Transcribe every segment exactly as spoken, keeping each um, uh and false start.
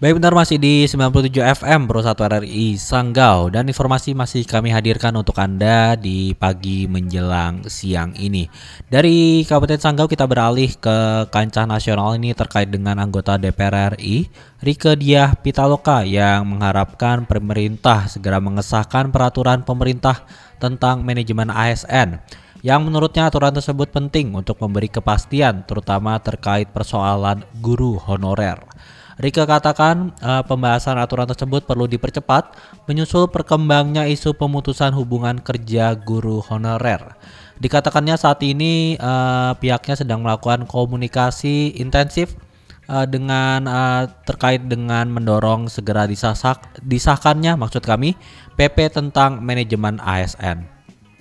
Baik, benar masih di sembilan puluh tujuh F M Pro satu R R I Sanggau, dan informasi masih kami hadirkan untuk Anda di pagi menjelang siang ini. Dari Kabupaten Sanggau kita beralih ke kancah nasional ini terkait dengan anggota D P R R I Rieke Diah Pitaloka yang mengharapkan pemerintah segera mengesahkan peraturan pemerintah tentang manajemen A S N. Yang menurutnya aturan tersebut penting untuk memberi kepastian terutama terkait persoalan guru honorer. Rieke katakan uh, pembahasan aturan tersebut perlu dipercepat menyusul perkembangnya isu pemutusan hubungan kerja guru honorer. Dikatakannya saat ini uh, pihaknya sedang melakukan komunikasi intensif uh, dengan uh, terkait dengan mendorong segera disahsak, disahkannya maksud kami P P tentang manajemen A S N.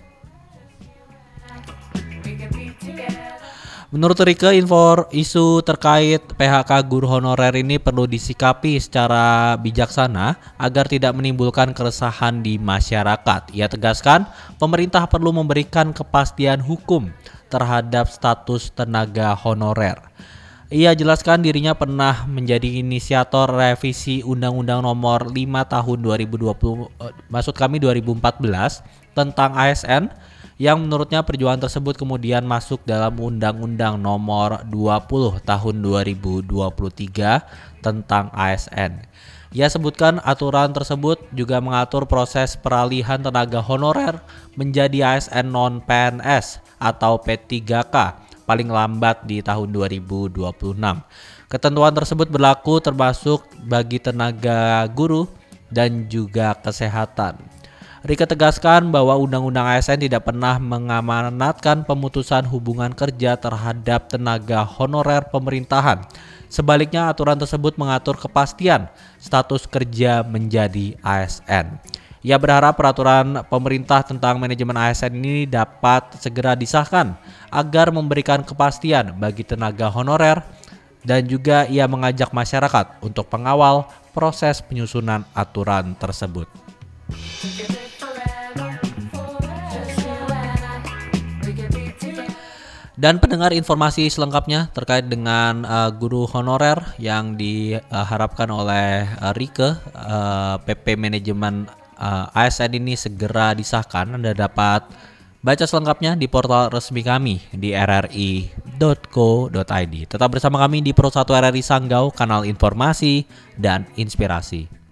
Menurut Rieke, info isu terkait P H K guru honorer ini perlu disikapi secara bijaksana agar tidak menimbulkan keresahan di masyarakat. Ia tegaskan, pemerintah perlu memberikan kepastian hukum terhadap status tenaga honorer. Ia jelaskan dirinya pernah menjadi inisiator revisi Undang-Undang Nomor lima Tahun dua ribu dua puluh, eh, maksud kami dua ribu empat belas tentang A S N, yang menurutnya perjuangan tersebut kemudian masuk dalam Undang-Undang Nomor dua puluh Tahun dua ribu dua puluh tiga tentang A S N. Ia sebutkan aturan tersebut juga mengatur proses peralihan tenaga honorer menjadi A S N non-P N S atau P tiga K paling lambat di tahun dua ribu dua puluh enam. Ketentuan tersebut berlaku termasuk bagi tenaga guru dan juga kesehatan. Rieke tegaskan bahwa Undang-Undang A S N tidak pernah mengamanatkan pemutusan hubungan kerja terhadap tenaga honorer pemerintahan. Sebaliknya, aturan tersebut mengatur kepastian status kerja menjadi A S N. Ia berharap peraturan pemerintah tentang manajemen A S N ini dapat segera disahkan agar memberikan kepastian bagi tenaga honorer, dan juga ia mengajak masyarakat untuk pengawal proses penyusunan aturan tersebut. Dan pendengar, informasi selengkapnya terkait dengan uh, guru honorer yang diharapkan oleh uh, Rieke, uh, P P manajemen uh, A S N ini segera disahkan. Anda dapat baca selengkapnya di portal resmi kami di r r i dot co dot i d. Tetap bersama kami di Pro satu R R I Sanggau, kanal informasi dan inspirasi.